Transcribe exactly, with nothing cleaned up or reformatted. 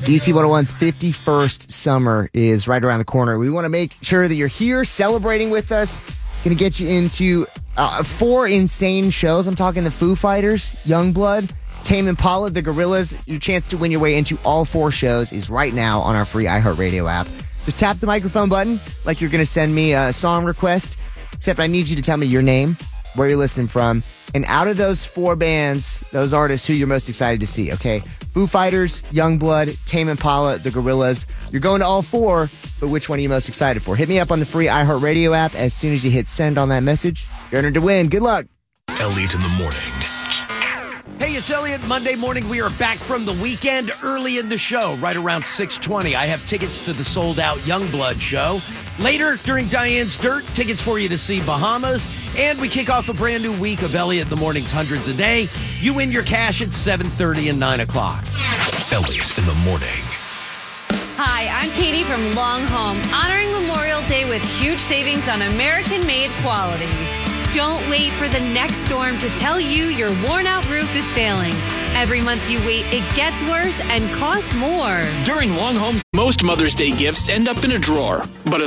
D C one oh one's fifty-first summer is right around the corner. We want to make sure that you're here celebrating with us. Going to get you into uh, four insane shows. I'm talking the Foo Fighters, Youngblood, Tame Impala, the Gorillaz. Your chance to win your way into all four shows is right now on our free iHeartRadio app. Just tap the microphone button like you're going to send me a song request, except I need you to tell me your name, where you're listening from, and out of those four bands, those artists, who you're most excited to see, okay? Foo Fighters, Youngblood, Tame Impala, the Gorillaz. You're going to all four, but which one are you most excited for? Hit me up on the free iHeartRadio app. As soon as you hit send on that message, you're entered to win. Good luck. Elliot in the morning. Hey, it's Elliot. Monday morning, we are back from the weekend early in the show, right around six twenty. I have tickets to the sold-out Youngblood show. Later, during Diane's Dirt, tickets for you to see Bahamas. And we kick off a brand new week of Elliot in the Morning's Hundreds a Day. You win your cash at seven thirty and nine o'clock. Elliot in the morning. Hi, I'm Katie from Long Home, honoring Memorial Day with huge savings on American-made quality. Don't wait for the next storm to tell you your worn-out roof is failing. Every month you wait, it gets worse and costs more. During Long Home's, most Mother's Day gifts end up in a drawer, but a